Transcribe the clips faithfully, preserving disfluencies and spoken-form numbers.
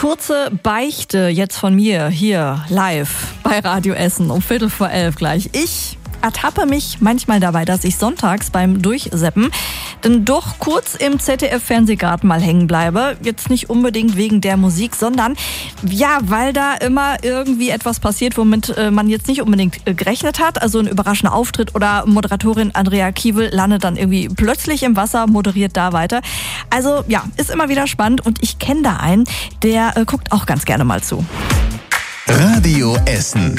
Kurze Beichte jetzt von mir hier live bei Radio Essen um Viertel vor elf gleich. Ich ertappe mich manchmal dabei, dass ich sonntags beim Durchseppen dann doch kurz im Z D F-Fernsehgarten mal hängen bleibe. Jetzt nicht unbedingt wegen der Musik, sondern ja, weil da immer irgendwie etwas passiert, womit äh, man jetzt nicht unbedingt äh, gerechnet hat. Also ein überraschender Auftritt oder Moderatorin Andrea Kiewel landet dann irgendwie plötzlich im Wasser, moderiert da weiter. Also ja, ist immer wieder spannend und ich kenne da einen, der äh, guckt auch ganz gerne mal zu. Radio Essen.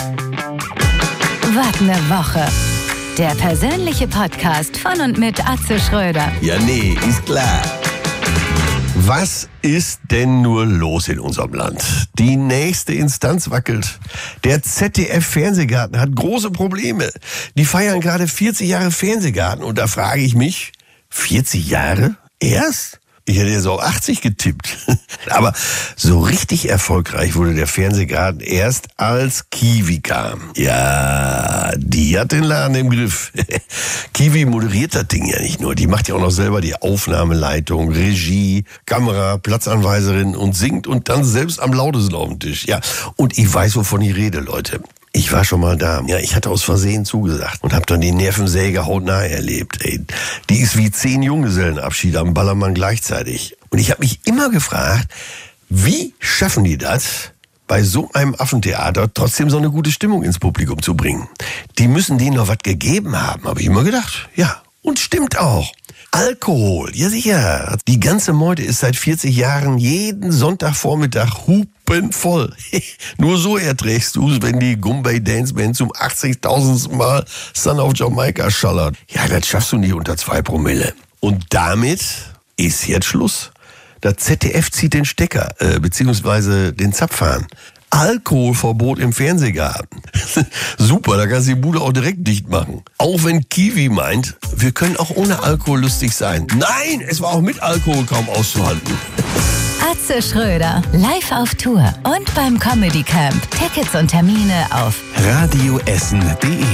Was ne Woche. Der persönliche Podcast von und mit Atze Schröder. Ja, nee, ist klar. Was ist denn nur los in unserem Land? Die nächste Instanz wackelt. Der Z D F-Fernsehgarten hat große Probleme. Die feiern gerade vierzig Jahre Fernsehgarten. Und da frage ich mich, vierzig Jahre? Erst? Ich hätte jetzt auch achtzig getippt. Aber so richtig erfolgreich wurde der Fernsehgarten erst, als Kiwi kam. Ja, die hat den Laden im Griff. Kiwi moderiert das Ding ja nicht nur. Die macht ja auch noch selber die Aufnahmeleitung, Regie, Kamera, Platzanweiserin und singt und dann selbst am lautesten auf dem Tisch. Ja, und ich weiß, wovon ich rede, Leute. Ich war schon mal da. Ja, ich hatte aus Versehen zugesagt und habe dann die Nervensäge hautnah erlebt. Ey, die ist wie zehn Junggesellenabschiede am Ballermann gleichzeitig. Und ich habe mich immer gefragt, wie schaffen die das, bei so einem Affentheater trotzdem so eine gute Stimmung ins Publikum zu bringen? Die müssen denen noch was gegeben haben, habe ich immer gedacht. Ja, und stimmt auch. Alkohol, ja sicher. Die ganze Meute ist seit vierzig Jahren jeden Sonntagvormittag hupenvoll. Nur so erträgst du es, wenn die Gumbay Dance Band zum achtzigtausendsten Mal Son of Jamaica schallert. Ja, das schaffst du nicht unter zwei Promille. Und damit ist jetzt Schluss. Das Z D F zieht den Stecker, äh, beziehungsweise den Zapfhahn. Alkoholverbot im Fernsehgarten. Super, da kannst du die Bude auch direkt dicht machen. Auch wenn Kiwi meint, wir können auch ohne Alkohol lustig sein. Nein, es war auch mit Alkohol kaum auszuhalten. Atze Schröder, live auf Tour und beim Comedy Camp. Tickets und Termine auf radioessen punkt de